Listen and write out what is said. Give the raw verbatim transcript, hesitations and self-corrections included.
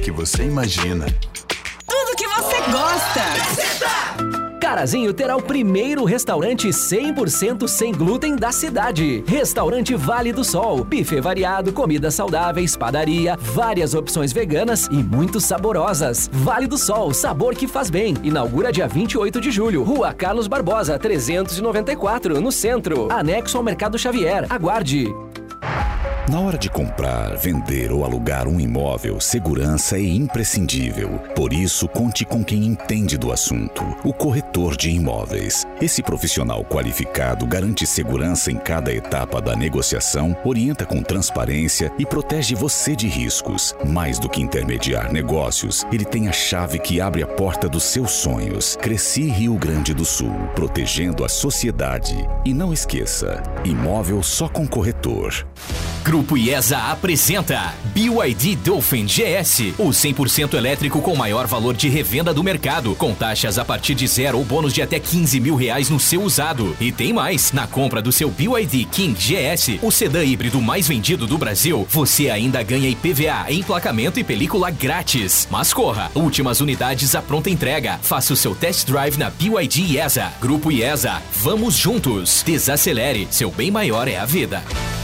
que você imagina. Tudo que você gosta. Carazinho terá o primeiro restaurante cem por cento sem glúten da cidade. Restaurante Vale do Sol. Buffet variado, comidas saudáveis, padaria, várias opções veganas e muito saborosas. Vale do Sol, sabor que faz bem. Inaugura dia vinte e oito de julho. Rua Carlos Barbosa, trezentos e noventa e quatro, no centro. Anexo ao Mercado Xavier. Aguarde. Na hora de comprar, vender ou alugar um imóvel, segurança é imprescindível. Por isso, conte com quem entende do assunto, o corretor de imóveis. Esse profissional qualificado garante segurança em cada etapa da negociação, orienta com transparência e protege você de riscos. Mais do que intermediar negócios, ele tem a chave que abre a porta dos seus sonhos. Cresci Rio Grande do Sul, protegendo a sociedade. E não esqueça, imóvel só com corretor. Grupo IESA apresenta B Y D Dolphin G S, o cem por cento elétrico com maior valor de revenda do mercado, com taxas a partir de zero ou bônus de até quinze mil reais no seu usado. E tem mais, na compra do seu B Y D King G S, o sedã híbrido mais vendido do Brasil, você ainda ganha I P V A, emplacamento e película grátis. Mas corra, últimas unidades à pronta entrega. Faça o seu test drive na B Y D IESA. Grupo IESA, vamos juntos. Desacelere, seu bem maior é a vida.